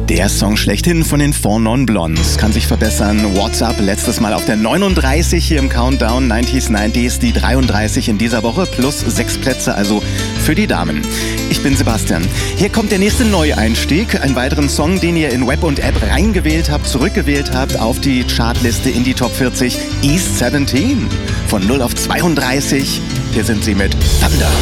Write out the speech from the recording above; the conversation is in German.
Der Song schlechthin von den Four Non Blondes. Kann sich verbessern. What's Up, letztes Mal auf der 39 hier im Countdown. 90s, die 33 in dieser Woche. Plus 6 Plätze also für die Damen. Ich bin Sebastian. Hier kommt der nächste Neueinstieg. Einen weiteren Song, den ihr in Web und App reingewählt habt, zurückgewählt habt auf die Chartliste in die Top 40. East 17. Von 0 auf 32. Hier sind sie mit Thunder.